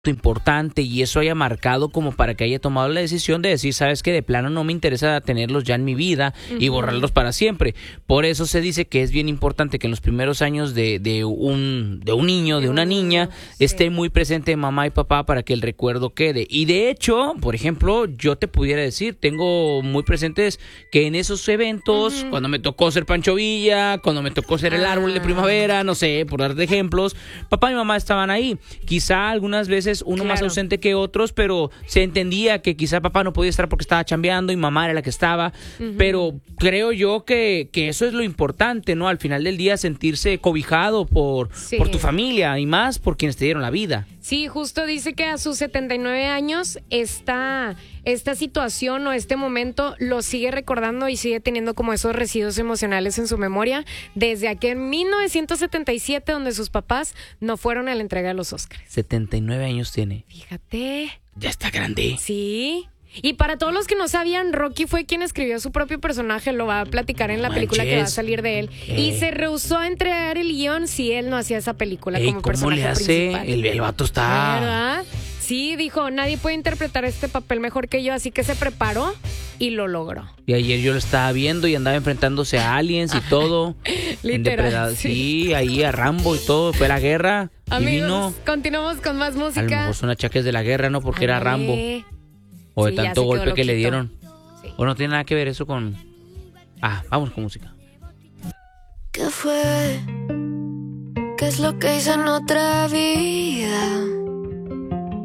importante y eso haya marcado como para que haya tomado la decisión de decir, sabes que de plano no me interesa tenerlos ya en mi vida y borrarlos para siempre. Por eso se dice que es bien importante que en los primeros años de un niño, de una niña, esté muy presente mamá y papá para que el recuerdo quede. Y de hecho, por ejemplo, yo te pudiera decir, tengo muy presentes que en esos eventos, cuando me tocó ser Pancho Villa, cuando me tocó ser el árbol de primavera, no sé, por darte ejemplos, papá y mamá estaban ahí. Quizá algunas veces uno más ausente que otros, pero se entendía que quizá papá no podía estar porque estaba chambeando y mamá era la que estaba, pero creo yo que eso es lo importante, ¿no? Al final del día sentirse cobijado por tu familia y más por quienes te dieron la vida. Sí, justo dice que a sus 79 años esta situación o este momento lo sigue recordando y sigue teniendo como esos residuos emocionales en su memoria desde aquel 1977 donde sus papás no fueron a la entrega de los Óscares. 79 años tiene. Fíjate. Ya está grande. Sí. Y para todos los que no sabían, Rocky fue quien escribió su propio personaje, lo va a platicar en la película que va a salir de él. Y se rehusó a entregar el guión si él no hacía esa película como personaje principal. ¿Cómo le hace? El vato está... ¿Verdad? Sí, dijo, nadie puede interpretar este papel mejor que yo, así que se preparó y lo logró. Y ayer yo lo estaba viendo y andaba enfrentándose a aliens y todo. Literal. Sí, ahí a Rambo y todo, fue a la guerra. Amigos, y vino. continuamos con más música. A lo mejor son achaques de la guerra, ¿no? Porque era Rambo. O de tanto golpe que le dieron. Sí. O no tiene nada que ver eso con... vamos con música. ¿Qué fue? ¿Qué es lo que hice en otra vida?